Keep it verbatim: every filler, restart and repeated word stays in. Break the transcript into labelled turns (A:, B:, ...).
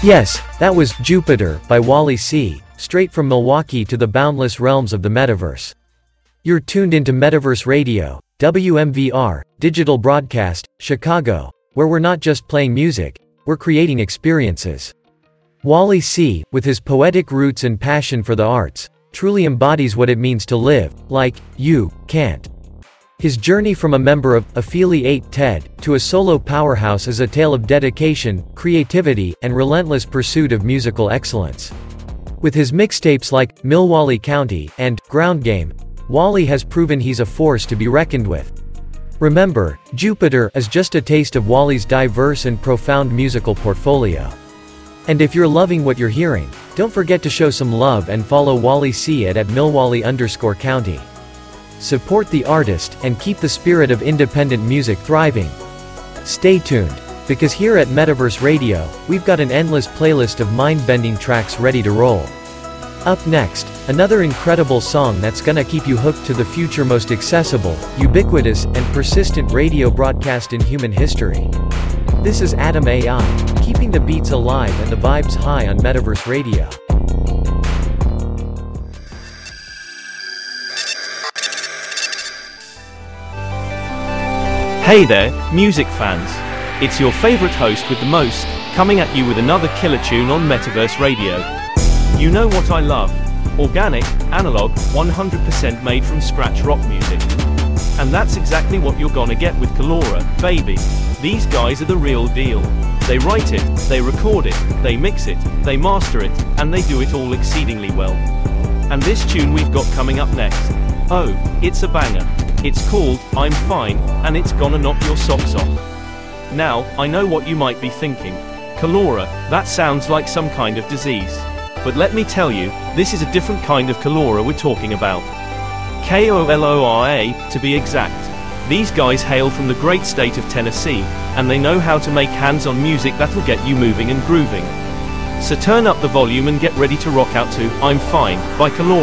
A: Yes, that was Jupiter by Wally C, straight from Milwaukee to the boundless realms of the metaverse. You're tuned into Metaverse Radio, W M V R, Digital Broadcast, Chicago, where we're not just playing music, we're creating experiences. Wally C, with his poetic roots and passion for the arts, truly embodies what it means to live like you can't. His journey from a member of Affiliate TED to a solo powerhouse is a tale of dedication, creativity, and relentless pursuit of musical excellence. With his mixtapes like Milwaulee County and Ground Game, Wally has proven he's a force to be reckoned with. Remember, Jupiter is just a taste of Wally's diverse and profound musical portfolio. And if you're loving what you're hearing, don't forget to show some love and follow Wally C at, at Milwaulee underscore county. Support the artist and keep the spirit of independent music thriving. Stay tuned, because here at Metaverse Radio, we've got an endless playlist of mind-bending tracks ready to roll. Up next, another incredible song that's gonna keep you hooked to the future most accessible, ubiquitous, and persistent radio broadcast in human history. This is Atom A I, keeping the beats alive and the vibes high on Metaverse Radio.
B: Hey there, music fans. It's your favorite host with the most, coming at you with another killer tune on Metaverse Radio. You know what I love. Organic, analog, one hundred percent made from scratch rock music. And that's exactly what you're gonna get with Kalora, baby. These guys are the real deal. They write it, they record it, they mix it, they master it, and they do it all exceedingly well. And this tune we've got coming up next, oh, it's a banger. It's called I'm Fine, and it's gonna knock your socks off. Now, I know what you might be thinking. Kalora, that sounds like some kind of disease. But let me tell you, this is a different kind of Kalora we're talking about. K O L O R A, to be exact. These guys hail from the great state of Tennessee, and they know how to make hands-on music that'll get you moving and grooving. So turn up the volume and get ready to rock out to I'm Fine by Kalora.